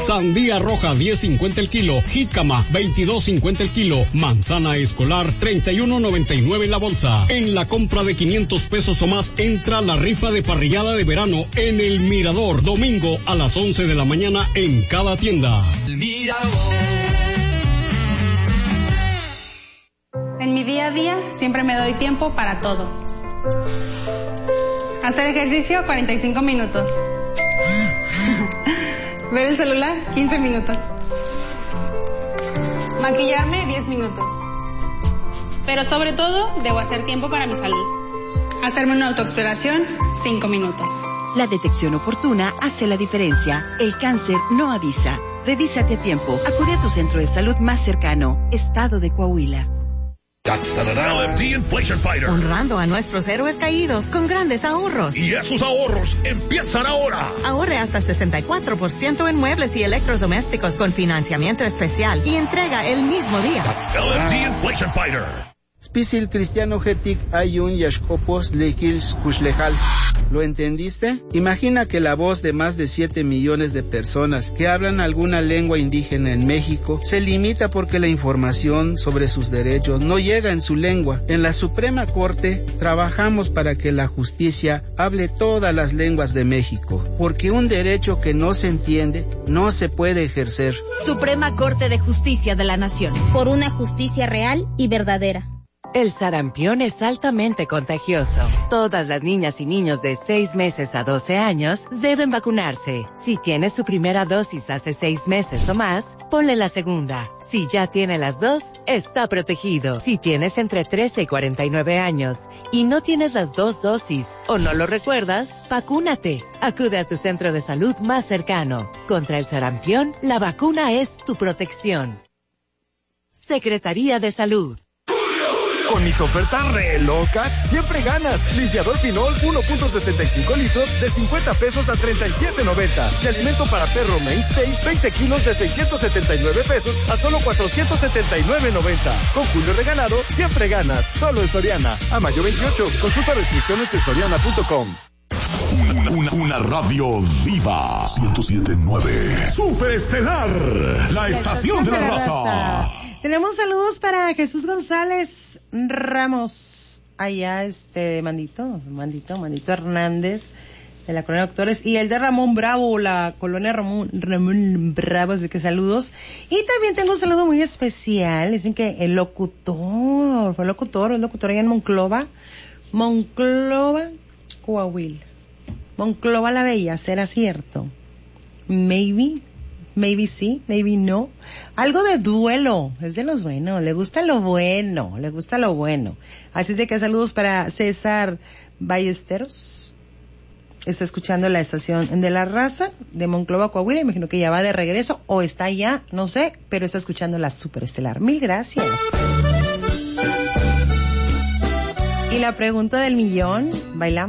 Sandía roja 10.50 el kilo, jícama 22.50 el kilo, manzana escolar 31.99 la bolsa. En la compra de 500 pesos o más entra la rifa de parrillada de verano en El Mirador, domingo a las 11 de la mañana en cada tienda. El Mirador. En mi día a día siempre me doy tiempo para todo. Hacer ejercicio 45 minutos. Ver el celular 15 minutos. Maquillarme 10 minutos. Pero sobre todo debo hacer tiempo para mi salud. Hacerme una autoexploración 5 minutos. La detección oportuna hace la diferencia. El cáncer no avisa. Revísate a tiempo. Acude a tu centro de salud más cercano. Estado de Coahuila. LMD Inflation Fighter. Honrando a nuestros héroes caídos con grandes ahorros. Y esos ahorros empiezan ahora. Ahorre hasta 64% en muebles y electrodomésticos con financiamiento especial y entrega el mismo día. LMD Inflation Fighter. Spisil cristiano getic ayun yashkopos lekils kushlejal. ¿Lo entendiste? Imagina que la voz de más de 7 millones de personas que hablan alguna lengua indígena en México se limita porque la información sobre sus derechos no llega en su lengua. En la Suprema Corte trabajamos para que la justicia hable todas las lenguas de México, porque un derecho que no se entiende no se puede ejercer. Suprema Corte de Justicia de la Nación. Por una justicia real y verdadera. El sarampión es altamente contagioso. Todas las niñas y niños de 6 meses a 12 años deben vacunarse. Si tiene su primera dosis hace 6 meses o más, ponle la segunda. Si ya tiene las 2, está protegido. Si tienes entre 13 y 49 años y no tienes las 2 dosis o no lo recuerdas, vacúnate. Acude a tu centro de salud más cercano. Contra el sarampión, la vacuna es tu protección. Secretaría de Salud. Con mis ofertas re locas, siempre ganas. Limpiador Pinol 1.65 litros de 50 pesos a 37.90. Y alimento para perro Mainstay 20 kilos de 679 pesos a solo 479.90. Con Julio Regalado, siempre ganas. Solo en Soriana. A mayo 28. Consulta restricciones en soriana.com. Una radio viva. 107.9. Superestelar. La estación de la raza. Tenemos saludos para Jesús González Ramos. Allá, Mandito Hernández, de la colonia Doctores. Y el de Ramón Bravo, la colonia Ramón Bravo, así que saludos. Y también tengo un saludo muy especial. Dicen que el locutor allá en Monclova, Coahuila. Monclova la Bella, ¿será cierto? Maybe sí, maybe no. Algo de duelo, es de los buenos, le gusta lo bueno. Así es de que saludos para César Ballesteros. Está escuchando la estación de la raza de Monclova, Coahuila. Imagino que ya va de regreso o está ya, no sé, pero está escuchando la Superestelar. Mil gracias. Y la pregunta del millón, ¿bailamos?